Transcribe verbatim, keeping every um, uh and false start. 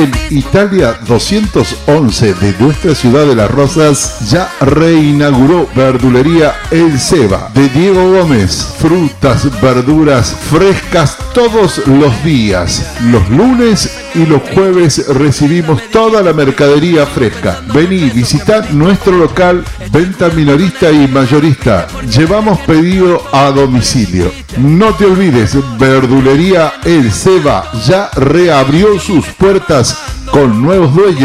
En Italia doscientos once de nuestra ciudad de Las Rosas ya reinauguró Verdulería El Ceba de Diego Gómez. Frutas, verduras frescas todos los días. Los lunes y los jueves recibimos toda la mercadería fresca. Vení, visitá nuestro local, venta minorista y mayorista. Llevamos pedido a domicilio. No te olvides, Verdulería El Ceba ya reabrió sus puertas con nuevos dueños.